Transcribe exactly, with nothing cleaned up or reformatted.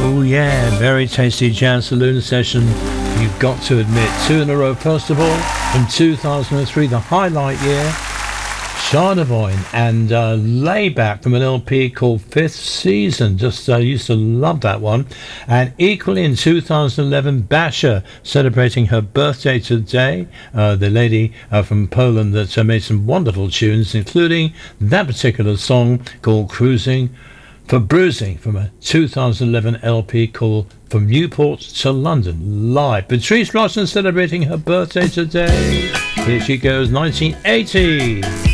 Oh yeah, very tasty jazz saloon session. You've got to admit, two in a row. First of all, from two thousand three, the highlight year, Shana Boyne and uh, Layback from an L P called Fifth Season. Just I uh, used to love that one. And equally in two thousand eleven, Basha celebrating her birthday today. Uh, the lady uh, from Poland that uh, made some wonderful tunes, including that particular song called Cruising for Bruising from a two thousand eleven L P called From Newport to London Live. Patrice Russian celebrating her birthday today. Here she goes, nineteen eighty.